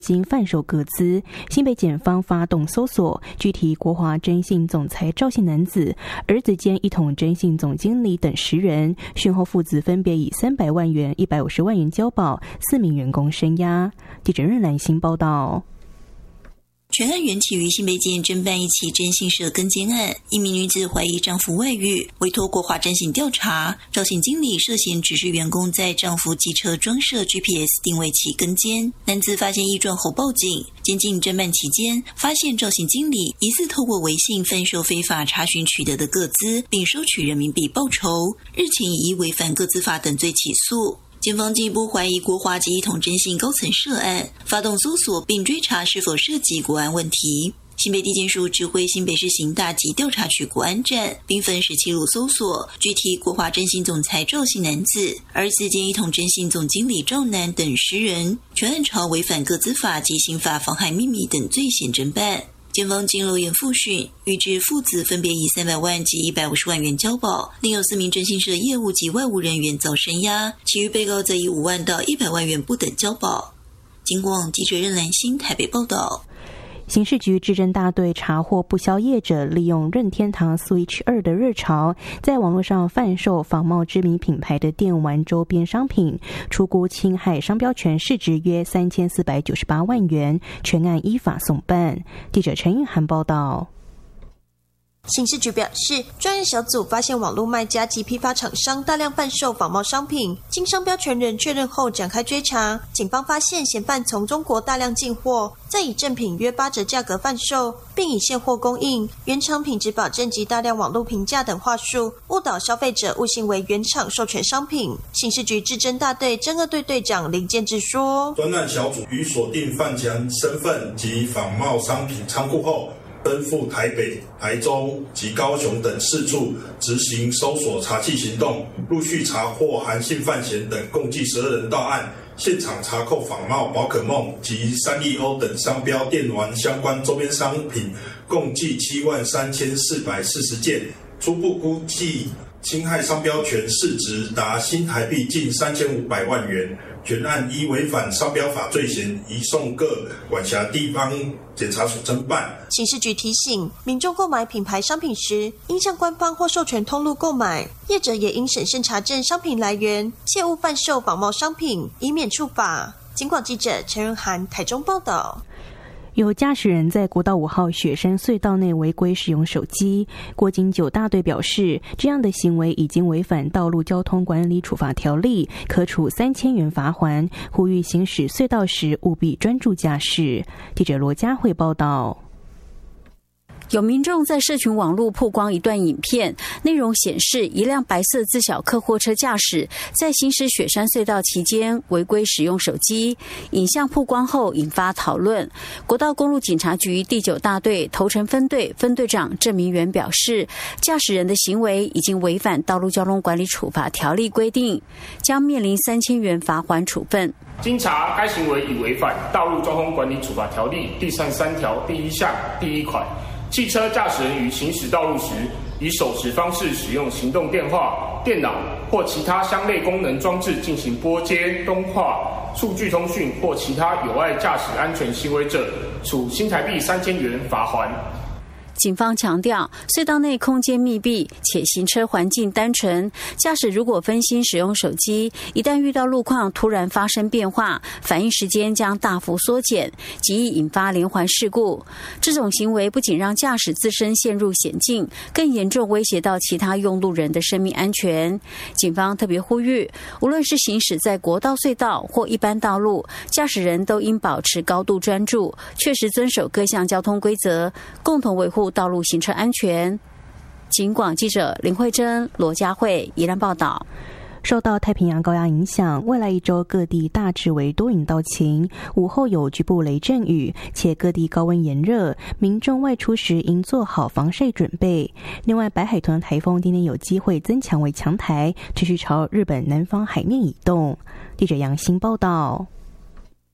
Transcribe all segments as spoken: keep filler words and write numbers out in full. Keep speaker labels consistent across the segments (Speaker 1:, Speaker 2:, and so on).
Speaker 1: 经贩售个资，新北检方发动搜索，具体国华征信总裁赵姓男子、儿子兼一统征信总经理等十人，讯后父子分别以三百万元、一百五十万元交保，四名员工声押。记者任兰新报道。
Speaker 2: 全案缘起于新北检侦办一起征信社跟监案，一名女子怀疑丈夫外遇，委托国华征信调查，赵姓经理涉嫌指示员工在丈夫机车装设 G P S 定位器跟监。男子发现异状后报警，监禁侦办期间，发现赵姓经理疑似透过微信贩售非法查询取得的个资，并收取人民币报酬，日前已依违反个资法等罪起诉。检方进一步怀疑国华及一统征信高层涉案，发动搜索并追查是否涉及国安问题。新北地检署指挥新北市刑大及调查局国安站，兵分十七路搜索，具体国华征信总裁赵姓男子、儿子兼一统征信总经理赵男等十人，全案朝违反个资法及刑法妨害秘密等罪嫌侦办。检方经漏言复讯，预知父子分别以三百万及一百五十万元交保，另有四名征信社业务及外务人员遭声押，其余被告则以五万到一百万元不等交保。警广记者任兰心台北报道。
Speaker 1: 刑事局治侦大队查获不肖业者利用任天堂 Switch 二的热潮，在网络上贩售仿冒知名品牌的电玩周边商品，初估侵害商标权市值约三千四百九十八万元，全案依法送办。记者陈韵涵报道。
Speaker 3: 刑事局表示，专案小组发现网络卖家及批发厂商大量贩售仿冒商品，经商标权人确认后展开追查。警方发现嫌犯从中国大量进货，再以正品约八折价格贩售，并以现货供应、原厂品质保证及大量网络评价等话术，误导消费者误信为原厂授权商品。刑事局治侦大队侦二队队长林建志说，
Speaker 4: 专案小组于锁定犯强身份及仿冒商品仓库后，奔赴台北、台中及高雄等四处执行搜索查缉行动，陆续查获韩姓犯嫌等共计十二人到案，现场查扣仿冒宝可梦及三丽鸥等商标电玩相关周边商品，共计七万三千四百四十件，初步估计侵害商标权市值达新台币近三千五百万元。全案依违反商标法罪嫌，移送各管辖地方检察署侦办。
Speaker 3: 刑事局提醒，民众购买品牌商品时，应向官方或授权通路购买，业者也应审慎查证商品来源，切勿贩售仿冒商品，以免触法。警广记者陈润涵台中报道。
Speaker 1: 有驾驶人在国道五号雪山隧道内违规使用手机，国警九大队表示，这样的行为已经违反道路交通管理处罚条例，可处三千元罚锾，呼吁行驶隧道时务必专注驾驶。记者罗佳慧报道。
Speaker 5: 有民众在社群网络曝光一段影片，内容显示一辆白色自小客货车驾驶在行驶雪山隧道期间违规使用手机，影像曝光后引发讨论。国道公路警察局第九大队头城分队分队长郑明元表示，驾驶人的行为已经违反道路交通管理处罚条例规定，将面临三千元罚锾处分。
Speaker 6: 经查，该行为已违反道路交通管理处罚条例第三十三条第一项第一款。汽车驾驶人于行驶道路时，以手持方式使用行动电话、电脑或其他相类功能装置进行拨接、通话、数据通讯或其他有碍驾驶安全行为者，处新台币三千元罚锾。
Speaker 5: 警方强调，隧道内空间密闭且行车环境单纯，驾驶如果分心使用手机，一旦遇到路况突然发生变化，反应时间将大幅缩减，极易引发连环事故。这种行为不仅让驾驶自身陷入险境，更严重威胁到其他用路人的生命安全。警方特别呼吁，无论是行驶在国道隧道或一般道路，驾驶人都应保持高度专注，确实遵守各项交通规则，共同维护道路行车安全。警广记者林慧珍、罗佳慧宜兰报道。
Speaker 1: 受到太平洋高压影响，未来一周各地大致为多云到晴，午后有局部雷阵雨，且各地高温炎热，民众外出时应做好防晒准备。另外，白海豚台风今天有机会增强为强台，持续朝日本南方海面移动。记者杨欣报道。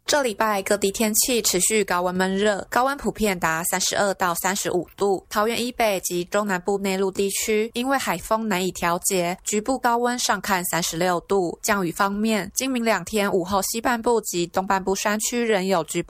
Speaker 7: 这礼拜各地天气持续高温闷热，高温普遍达三十二到三十五度。桃园以北及中南部内陆地区因为海风难以调节，局部高温上看三十六度。降雨方面，今明两天午后西半部及东半部山区仍有局部